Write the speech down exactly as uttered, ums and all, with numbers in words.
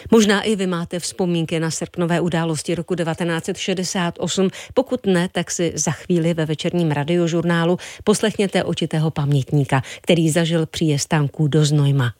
Možná i vy máte vzpomínky na srpnové události roku devatenáct set šedesát osm. Pokud ne, tak si za chvíli ve večerním radiožurnálu poslechněte očitého pamětníka, který zažil příjezd tanků do Znojma.